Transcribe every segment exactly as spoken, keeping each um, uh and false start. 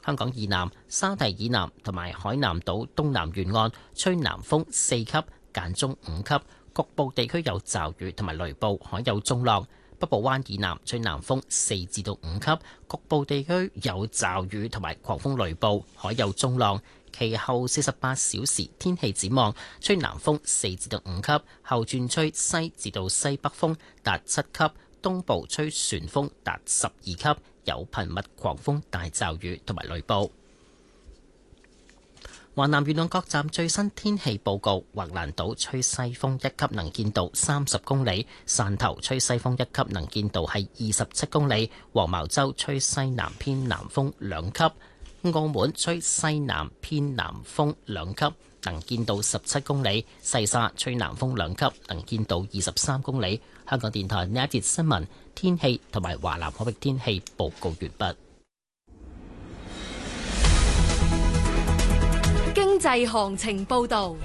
香港以南、沙堤以南同埋海南島東南沿岸吹南風四級，間中五級，局部地區有驟雨同埋雷暴，海有中浪。北部灣以南吹南風四至到五級，局部地區有驟雨同埋狂風雷暴，海有中浪。其後四十八小時天氣展望，吹南風四至到五級，後轉吹西至到西北風達七級，東部吹旋風達十二級，有頻密狂風大驟雨同埋雷暴。華南沿岸各站最新天氣報告：橫瀾島吹西風一級，能見度三十公里；汕頭吹西風一級，能見度係二十七公里；黃茅洲吹西南偏南風兩級；澳門吹西南偏南風兩級，能見度十七公里；細沙吹南風兩級，能見度二十三公里。香港電台呢一節新聞天氣同埋華南海域天氣報告完畢。 經濟行情報道。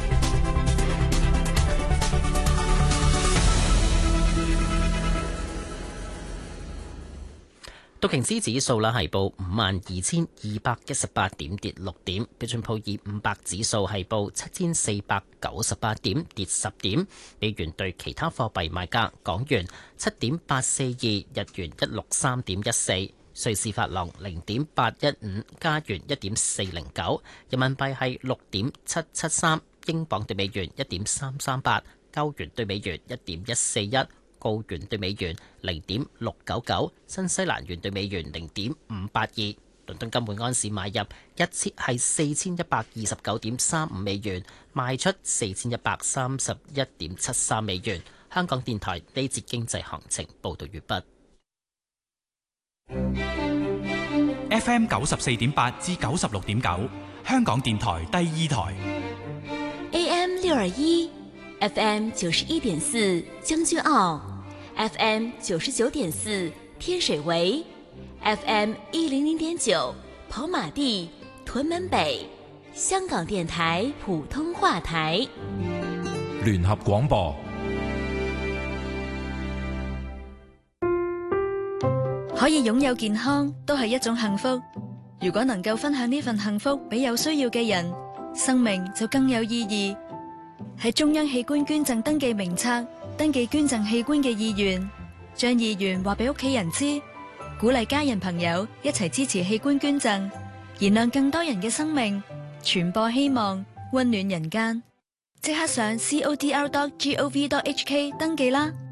道瓊斯指數啦係報五萬二千二百一十八點，跌六點。標準普爾五百指數係報七千四百九十八點，跌十點。美元對其他貨幣賣價：港元七點八四二，日元一六三點一四，瑞士法郎零點八一五，加元一點四零九，人民幣係六點七七三，英鎊對美元一點三三八，歐元對美元一點一四一。澳元對美元零點六九九，新西蘭元對美元零點五八二。倫敦金每安士買入一千係四千一百二十九點三五美元，賣出四千一百三十一點七三美元。香港電台呢節經濟行情報道完畢。F M 九十四點八至九十六點九，香港電台第二台。 A M 六二一。F M 九十一點四將軍澳 ，F M 九十九點四天水圍 ，F M 一零零點九跑馬地屯門北，香港電台普通話台。 聯合廣播。 可以擁有健康都係一種幸福，如果能夠分享呢份幸福俾有需要嘅人，生命就更有意義。喺中央器官捐贈登記名冊登記捐贈器官嘅意願，將意願話俾屋企人知，鼓勵家人朋友一齊支持器官捐贈，燃亮更多人嘅生命，傳播希望，溫暖人間。即刻上 C O D R dot gov dot H K 登記啦！